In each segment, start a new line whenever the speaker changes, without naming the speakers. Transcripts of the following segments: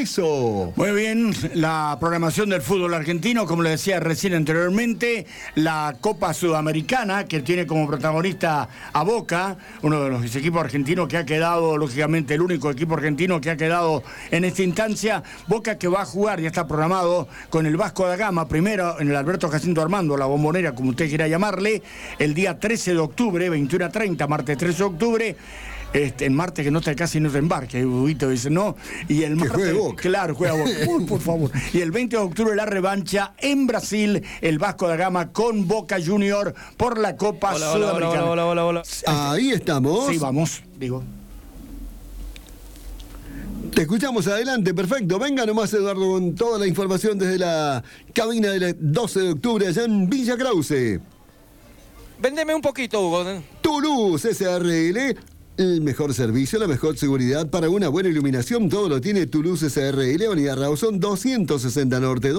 eso.
Muy bien, la programación del fútbol argentino, como le decía recién anteriormente, la Copa Sudamericana, que tiene como protagonista a Boca, uno de los equipos argentinos que ha quedado, lógicamente, el único equipo argentino que ha quedado en esta instancia. Boca que va a jugar, ya está programado, con el Vasco da Gama, primero en el Alberto Jacinto Armando, la Bombonera, como usted quiera llamarle, el día 13 de octubre, 21:30, martes 13 de octubre. En martes que no está casi no se embarque, Huguito dice no, y el martes,
juegue Boca.
claro, juega Boca. Uy, por favor. Y el 20 de octubre la revancha en Brasil, el Vasco da Gama con Boca Junior por la Copa Sudamericana.
Hola.
Ahí estamos.
Sí, vamos, digo.
Te escuchamos adelante, perfecto. Venga nomás, Eduardo, con toda la información desde la cabina del 12 de octubre allá en Villa Krause.
Véndeme un poquito, Hugo.
Toulouse SRL. El mejor servicio, la mejor seguridad para una buena iluminación, todo lo tiene Toulouse SRL, Avenida Rawson 260 Norte,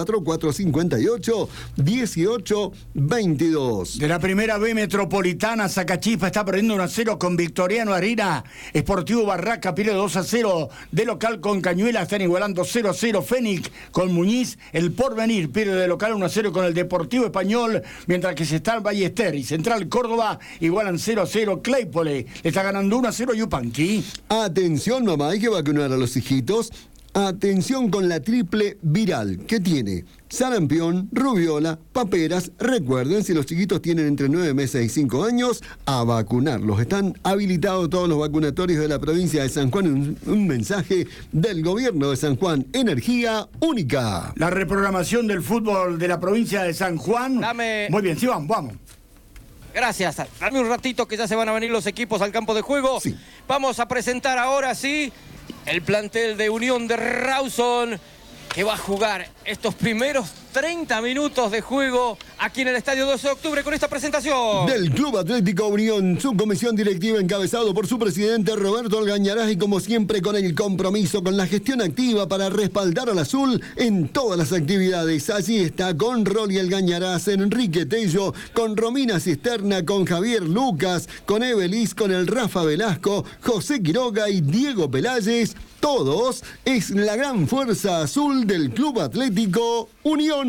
264-458-1822.
De la primera B metropolitana, Sacachispa está perdiendo 1-0 con Victoriano Arena. Sportivo Barraca pierde 2-0 de local con Cañuela, están igualando 0-0 Fénix con Muñiz. El Porvenir pierde de local 1-0 con el Deportivo Español, mientras que se está Ballester y Central Córdoba igualan 0-0 Claypole. Está ganando 1-0 Yupanqui.
Atención, mamá, hay que vacunar a los hijitos. Atención con la triple viral, que tiene sarampión, rubiola, paperas. Recuerden, si los chiquitos tienen entre 9 meses y 5 años, a vacunarlos. Están habilitados todos los vacunatorios de la provincia de San Juan. Un mensaje del gobierno de San Juan. Energía única.
La reprogramación del fútbol de la provincia de San Juan.
Dame.
Muy bien, sí, vamos.
Gracias. Dame un ratito que ya se van a venir los equipos al campo de juego.
Sí.
Vamos a presentar ahora sí el plantel de Unión de Rawson, que va a jugar estos primeros 30 minutos de juego aquí en el Estadio 12 de Octubre con esta presentación.
Del Club Atlético Unión, su comisión directiva encabezado por su presidente Roberto Algañarás y como siempre con el compromiso con la gestión activa para respaldar al azul en todas las actividades. Allí está con Rolly Algañarás, Enrique Tello, con Romina Cisterna, con Javier Lucas, con Evelis, con el Rafa Velasco, José Quiroga y Diego Peláez. Todos es la gran fuerza azul del Club Atlético Unión.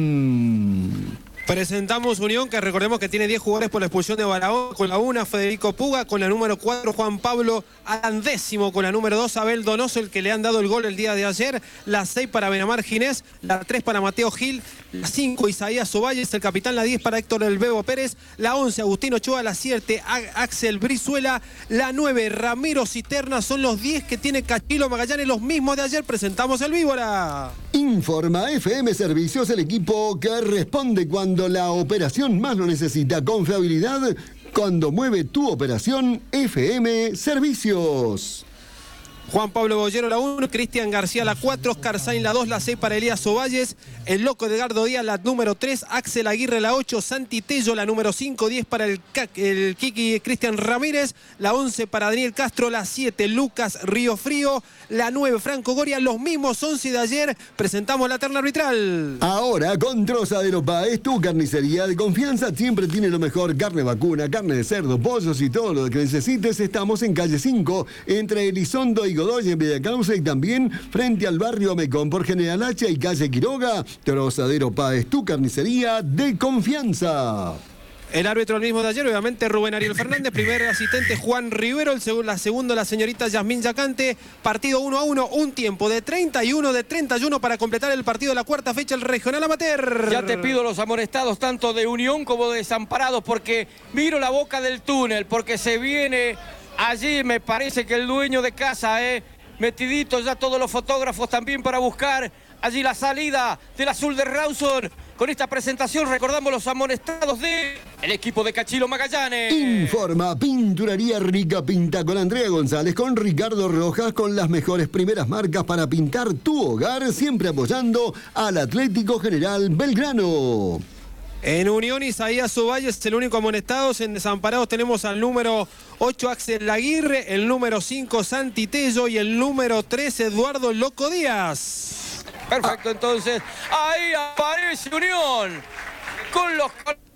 Presentamos Unión, que recordemos que tiene 10 jugadores por la expulsión de Barahona. Con la 1, Federico Puga. Con la número 4, Juan Pablo Arandésimo. Con la número 2, Abel Donoso, el que le han dado el gol el día de ayer. La 6 para Benamar Ginés. La 3 para Mateo Gil. La 5, Isaías Ovalles, el capitán. La 10 para Héctor El Bebo Pérez. La 11, Agustín Ochoa. La 7, Axel Brizuela. La 9, Ramiro Cisterna. Son los 10 que tiene Cachilo Magallanes, los mismos de ayer. Presentamos el Víbora.
Informa FM Servicios, el equipo que responde cuando la operación más lo necesita. Confiabilidad cuando mueve tu operación. FM Servicios.
Juan Pablo Bollero la 1, Cristian García la 4, Oscar Sainz la 2, la 6 para Elías Ovalles, el loco Edgardo Díaz la número 3, Axel Aguirre la 8, Santi Tello la número 5, 10 para el Kiki Cristian Ramírez, la 11 para Daniel Castro, la 7 Lucas Río Frío, la 9 Franco Goria, los mismos 11 de ayer. Presentamos la terna arbitral.
Ahora con Trozadero Páez, tu carnicería de confianza, siempre tiene lo mejor: carne vacuna, carne de cerdo, pollos y todo lo que necesites. Estamos en calle 5, entre Elizondo y Godoy en Villa Krause, y también frente al barrio Amecón por General Hacha y calle Quiroga. Trozadero Páez, tu carnicería de confianza.
El árbitro el mismo de ayer, obviamente Rubén Ariel Fernández, primer asistente Juan Rivero, la segunda la señorita Yasmín Yacante. Partido 1-1, un tiempo de 31 para completar el partido de la cuarta fecha, el regional amateur.
Ya te pido los amonestados tanto de Unión como de Desamparados, porque miro la boca del túnel, porque se viene allí, me parece que el dueño de casa, metiditos ya todos los fotógrafos también para buscar allí la salida del azul de Rawson. Con esta presentación recordamos los amonestados del equipo de Cachilo Magallanes.
Informa Pinturería Rica Pinta con Andrea González, con Ricardo Rojas, con las mejores primeras marcas para pintar tu hogar, siempre apoyando al Atlético General Belgrano.
En Unión, Isaías Ovalle es el único amonestado. En Desamparados tenemos al número 8, Axel Aguirre, el número 5, Santi Tello, y el número 3, Eduardo Loco Díaz.
Perfecto, entonces ahí aparece Unión con los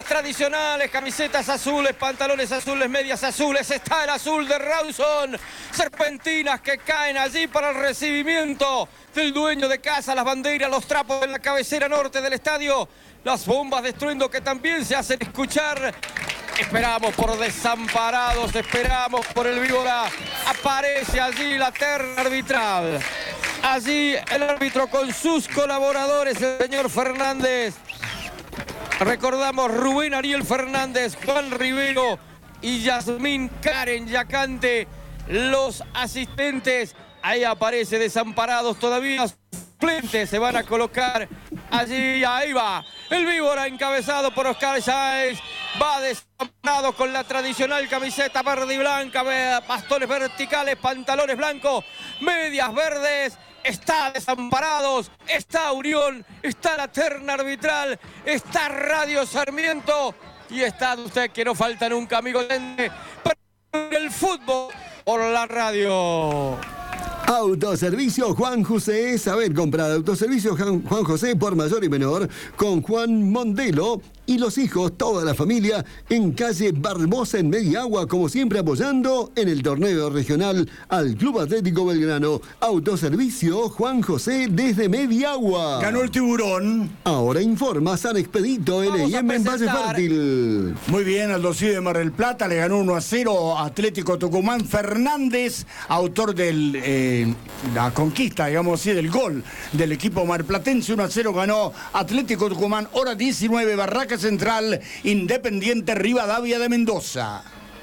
tradicionales, camisetas azules, pantalones azules, medias azules. Está el azul de Rawson. Serpentinas que caen allí para el recibimiento del dueño de casa. Las banderas, los trapos en la cabecera norte del estadio. Las bombas de estruendo que también se hacen escuchar. Esperamos por Desamparados, esperamos por el Víbora. Aparece allí la terna arbitral. Allí el árbitro con sus colaboradores, el señor Fernández. Recordamos Rubén Ariel Fernández, Juan Rivero y Yasmín Karen Yacante, los asistentes. Ahí aparece Desamparados, todavía suplentes se van a colocar allí. Ahí va el Víbora encabezado por Oscar Sáez. Va Desamparado con la tradicional camiseta verde y blanca, bastones verticales, pantalones blancos, medias verdes. Está Desamparados, está Unión, está la terna arbitral, está Radio Sarmiento y está usted que no falta nunca, amigo para el fútbol por la radio.
Autoservicio Juan José. Saber comprar autoservicio Juan José por mayor y menor con Juan Mondelo y los hijos, toda la familia, en calle Barbosa en Mediagua, como siempre apoyando en el torneo regional al Club Atlético Belgrano. Autoservicio Juan José desde Mediagua.
Ganó el Tiburón.
Ahora informa San Expedito L&M en Valle Fértil.
Muy bien, Aldo Civi de Mar del Plata le ganó 1-0 a Atlético Tucumán. Fernández, autor de la conquista, digamos así, del gol del equipo marplatense. 1-0 ganó Atlético Tucumán. Hora 19, Barraca Central, Independiente Rivadavia de Mendoza.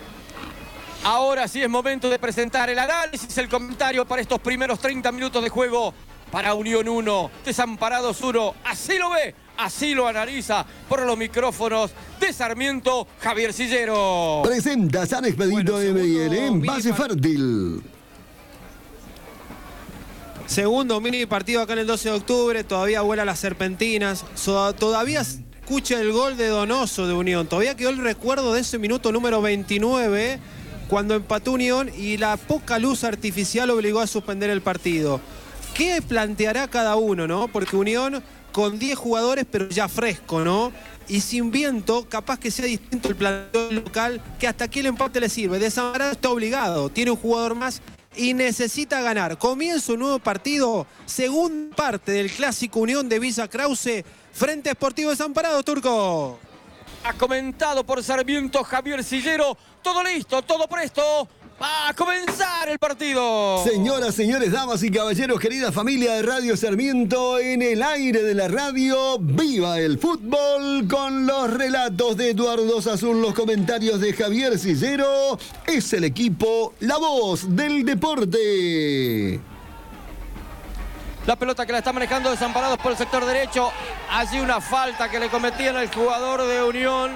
Ahora sí es momento de presentar el análisis, el comentario para estos primeros 30 minutos de juego para Unión 1, Desamparados 1. Así lo ve, así lo analiza por los micrófonos de Sarmiento, Javier Sillero.
Presenta San Expedito M&M en Valle Fértil.
Segundo mini partido acá en el 12 de octubre, todavía vuelan las serpentinas, todavía escucha el gol de Donoso de Unión, todavía quedó el recuerdo de ese minuto número 29, cuando empató Unión y la poca luz artificial obligó a suspender el partido. ¿Qué planteará cada uno, no? Porque Unión con 10 jugadores, pero ya fresco, ¿no? Y sin viento, capaz que sea distinto el planteo local, que hasta aquí el empate le sirve. Desamparado está obligado, tiene un jugador más y necesita ganar. Comienza un nuevo partido, segunda parte del clásico Unión de Villa Krause frente a Sportivo Desamparado, Turco.
Ha comentado por Sarmiento Javier Sillero. Todo listo, todo presto. Va a comenzar el partido.
Señoras, señores, damas y caballeros, querida familia de Radio Sarmiento, en el aire de la radio, viva el fútbol con los relatos de Eduardo Sazún, los comentarios de Javier Sillero. Es el equipo, la voz del deporte.
La pelota que la está manejando Desamparados por el sector derecho. Allí una falta que le cometían al jugador de Unión.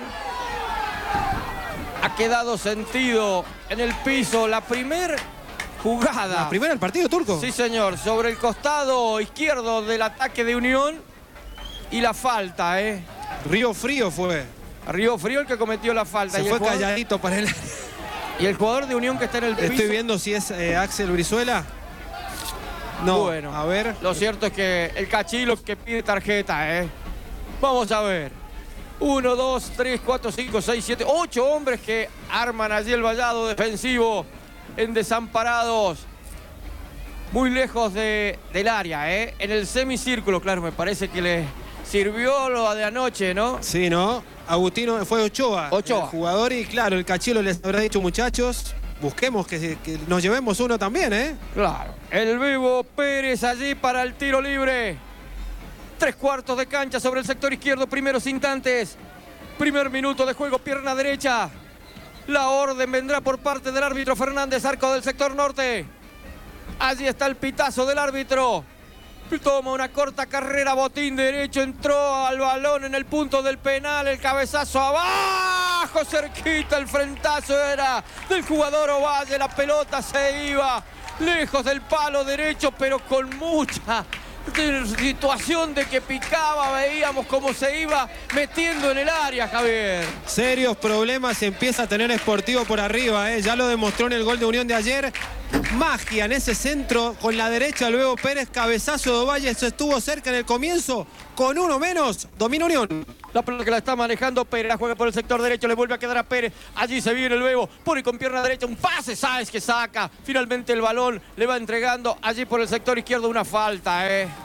Ha quedado sentido en el piso la primera jugada.
¿La primera del partido, Turco?
Sí, señor. Sobre el costado izquierdo del ataque de Unión. Y la falta,
Río Frío fue.
Río Frío el que cometió la falta.
Se fue calladito para él.
Y el jugador de Unión que está en el piso.
Estoy viendo si es Axel Brizuela. No,
bueno,
a ver.
Lo cierto es que el Cachilo que pide tarjeta, Vamos a ver. 1, 2, 3, 4, 5, 6, 7, 8 hombres que arman allí el vallado defensivo en Desamparados. Muy lejos del área, En el semicírculo, claro, me parece que le sirvió lo de anoche, ¿no?
Sí, ¿no? Agustino fue Ochoa. El jugador, y claro, el Cachilo les habrá dicho, muchachos, busquemos que nos llevemos uno también,
Claro. El Vivo Pérez allí para el tiro libre. 3/4 de cancha sobre el sector izquierdo, primeros instantes. Primer minuto de juego, pierna derecha. La orden vendrá por parte del árbitro Fernández, arco del sector norte. Allí está el pitazo del árbitro. Toma una corta carrera, botín derecho, entró al balón en el punto del penal, el cabezazo abajo, cerquita, el frentazo era del jugador Ovalle, la pelota se iba lejos del palo derecho, pero con mucha situación de que picaba, veíamos cómo se iba metiendo en el área, Javier.
Serios problemas empieza a tener Sportivo por arriba, ya lo demostró en el gol de Unión de ayer. magia en ese centro con la derecha, luego Pérez, cabezazo de Ovalle, se estuvo cerca en el comienzo, con uno menos, domina Unión.
La pelota que la está manejando Pérez, la juega por el sector derecho, le vuelve a quedar a Pérez, allí se viene luego, pone con pierna derecha un pase, Sáenz que saca, finalmente el balón le va entregando allí por el sector izquierdo una falta,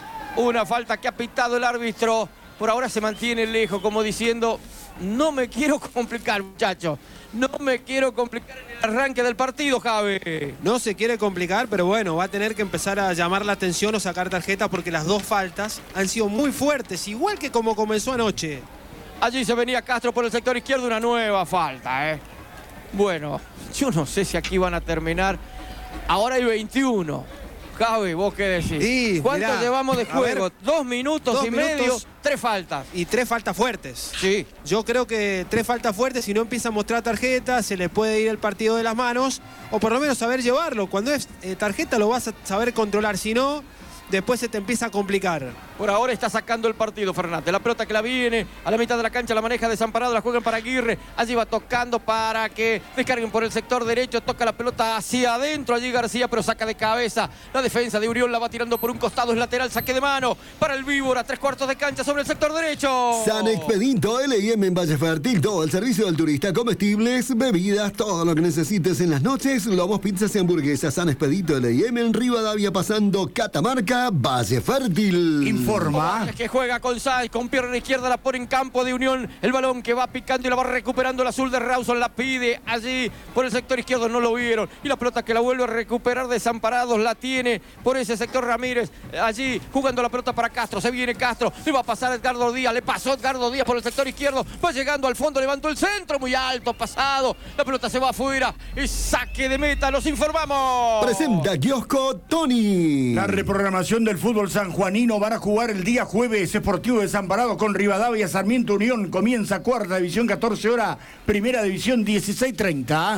una falta que ha pitado el árbitro, por ahora se mantiene lejos como diciendo, no me quiero complicar muchachos, no me quiero complicar en el arranque del partido, Javi.
No se quiere complicar, pero bueno, va a tener que empezar a llamar la atención o sacar tarjeta porque las dos faltas han sido muy fuertes, igual que como comenzó anoche.
Allí se venía Castro por el sector izquierdo, una nueva falta, Bueno, yo no sé si aquí van a terminar. Ahora hay 21. Javi, ¿vos qué decís?
Sí,
¿cuánto
mirá,
llevamos de juego?
ver,
2 minutos y medio, 3 faltas.
Y 3 faltas fuertes.
Sí.
Yo creo que 3 faltas fuertes, si no empieza a mostrar tarjeta, se le puede ir el partido de las manos, o por lo menos saber llevarlo. Cuando es tarjeta lo vas a saber controlar, si no, después se te empieza a complicar.
Por ahora está sacando el partido Fernández. La pelota que la viene a la mitad de la cancha, la maneja Desamparado, la juegan para Aguirre. Allí va tocando para que descarguen por el sector derecho. Toca la pelota hacia adentro. Allí García, pero saca de cabeza. La defensa de Unión la va tirando por un costado. Es lateral, saque de mano para el Víbora. 3/4 de cancha sobre el sector derecho.
San Expedito L&M en Valle Fértil. Todo el servicio del turista. Comestibles, bebidas, todo lo que necesites en las noches. Lomos, pizzas y hamburguesas. San Expedito L&M en Rivadavia, pasando Catamarca, Valle Fértil.
Informa.
Que juega con Sáenz, con pierna izquierda la pone en campo de Unión. El balón que va picando y la va recuperando el azul de Rawson. La pide allí por el sector izquierdo, no lo vieron. Y la pelota que la vuelve a recuperar Desamparados la tiene por ese sector Ramírez. Allí jugando la pelota para Castro. Se viene Castro, le va a pasar a Edgardo Díaz. Le pasó a Edgardo Díaz por el sector izquierdo. Va llegando al fondo, levantó el centro muy alto, pasado. La pelota se va afuera. Y saque de meta, los informamos.
Presenta Kiosco Tony.
La reprogramación del fútbol sanjuanino van a jugar el día jueves Sportivo Desamparado con Rivadavia, Sarmiento Unión. Comienza cuarta división, 14 horas, primera división, 16:30.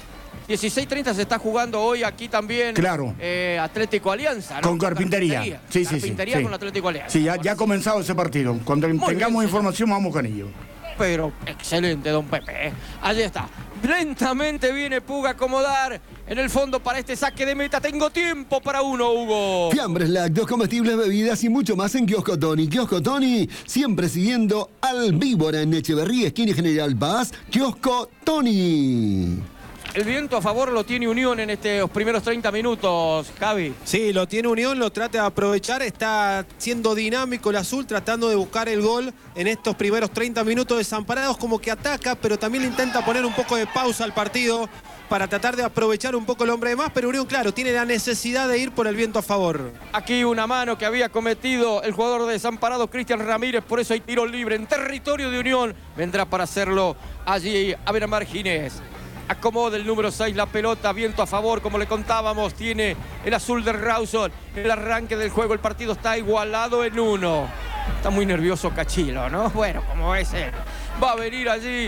16:30 se está jugando hoy aquí también.
Claro.
Atlético Alianza, ¿no?
Con Carpintería. Sí.
Carpintería con Atlético Alianza.
Sí, ya ha comenzado ese partido. Cuando tengamos
bien,
información vamos con ello.
Pero excelente, don Pepe. Allí está. Lentamente viene Puga a acomodar en el fondo para este saque de meta. Tengo tiempo para uno, Hugo.
Fiambres, lácteos, comestibles, bebidas y mucho más en Kiosco Tony. Kiosco Tony, siempre siguiendo al Víbora en Echeverría, esquina General Paz. Kiosco Tony.
El viento a favor lo tiene Unión en estos primeros 30 minutos, Javi.
Sí, lo tiene Unión, lo trata de aprovechar, está siendo dinámico el azul, tratando de buscar el gol en estos primeros 30 minutos. Desamparados, como que ataca, pero también le intenta poner un poco de pausa al partido para tratar de aprovechar un poco el hombre de más, pero Unión, claro, tiene la necesidad de ir por el viento a favor.
Aquí una mano que había cometido el jugador de Desamparados, Cristian Ramírez, por eso hay tiro libre en territorio de Unión. Vendrá para hacerlo allí Abenamar Ginés. Acomoda el número 6 la pelota, viento a favor, como le contábamos, tiene el azul de Rawson. El arranque del juego, el partido está igualado en 1. Está muy nervioso Cachilo, ¿no? Bueno, como es él. Va a venir allí.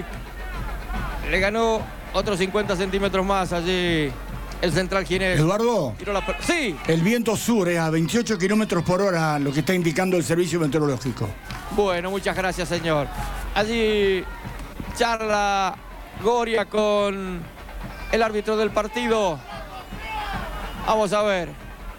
Le ganó otros 50 centímetros más allí el central Ginés.
Eduardo.
Sí.
El viento sur es a 28 kilómetros por hora, lo que está indicando el servicio meteorológico.
Bueno, muchas gracias, señor. Allí charla Goria con el árbitro del partido. Vamos a ver.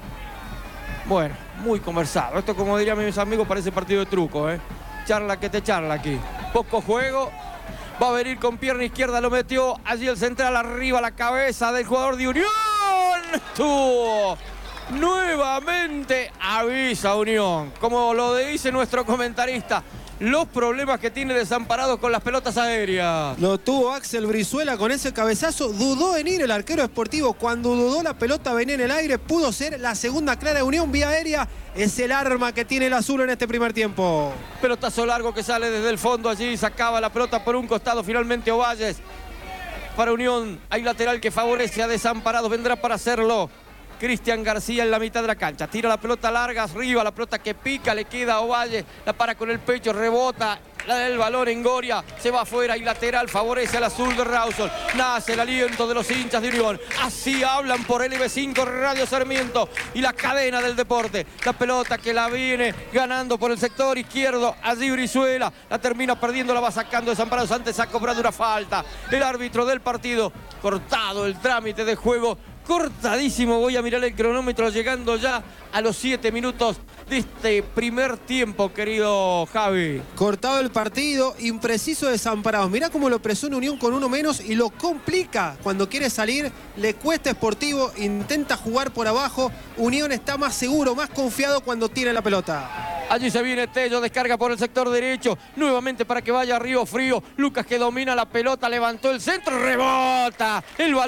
Bueno, muy conversado. Esto, como dirían mis amigos, parece partido de truco, ¿eh? Charla que te charla aquí. Poco juego. Va a venir con pierna izquierda, lo metió allí el central, arriba la cabeza del jugador de Unión. Estuvo. Nuevamente avisa Unión. Como lo dice nuestro comentarista, los problemas que tiene Desamparados con las pelotas aéreas.
Lo tuvo Axel Brizuela con ese cabezazo. Dudó en ir el arquero Sportivo. Cuando dudó, la pelota venía en el aire. Pudo ser la segunda clara de Unión vía aérea. Es el arma que tiene el azul en este primer tiempo.
Pelotazo largo que sale desde el fondo allí. Sacaba la pelota por un costado. Finalmente Ovalles. Para Unión hay lateral que favorece a Desamparados. Vendrá para hacerlo Cristian García en la mitad de la cancha. Tira la pelota larga arriba, la pelota que pica, le queda a Ovalle, la para con el pecho, rebota el balón en Goria, se va afuera y lateral favorece al azul de Rawson. Nace el aliento de los hinchas de Unión. Así hablan por LB5 Radio Sarmiento y la cadena del deporte. La pelota que la viene ganando por el sector izquierdo, allí Brizuela, la termina perdiendo, la va sacando Desamparados. Antes ha cobrado una falta el árbitro del partido. Cortado el trámite de juego cortadísimo. Voy a mirar el cronómetro llegando ya a los 7 minutos de este primer tiempo, querido Javi.
Cortado el partido, impreciso Desamparados. Mirá cómo lo presiona Unión con uno menos y lo complica cuando quiere salir. Le cuesta Sportivo, intenta jugar por abajo. Unión está más seguro, más confiado cuando tiene la pelota.
Allí se viene Tello, descarga por el sector derecho. Nuevamente para que vaya Río Frío. Lucas que domina la pelota, levantó el centro, rebota. El balón